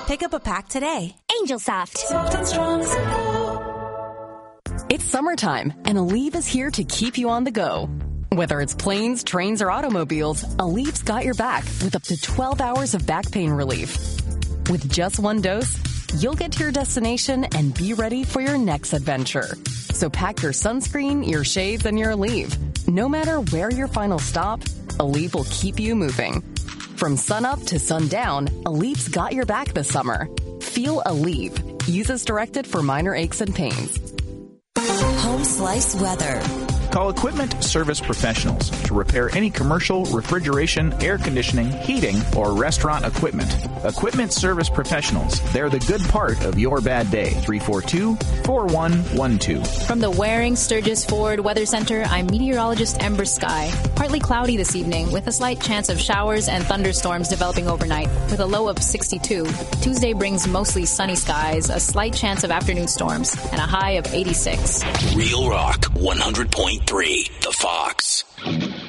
Pick up a pack today. Angel Soft. Soft and strong as a pillow. It's summertime, and Aleve is here to keep you on the go. Whether it's planes, trains, or automobiles, Aleve's got your back with up to 12 hours of back pain relief. With just one dose, you'll get to your destination and be ready for your next adventure. So pack your sunscreen, your shades, and your Aleve. No matter where your final stop, Aleve will keep you moving. From sunup to sundown, Aleve's got your back this summer. Feel Aleve. Use as directed for minor aches and pains. Home Slice weather. Call Equipment Service Professionals to repair any commercial, refrigeration, air conditioning, heating, or restaurant equipment. Equipment Service Professionals. They're the good part of your bad day. 342-4112. From the Waring Sturgis Ford Weather Center, I'm meteorologist Ember Sky. Partly cloudy this evening with a slight chance of showers and thunderstorms developing overnight with a low of 62. Tuesday brings mostly sunny skies, a slight chance of afternoon storms, and a high of 86. Real Rock 100.3, The Fox.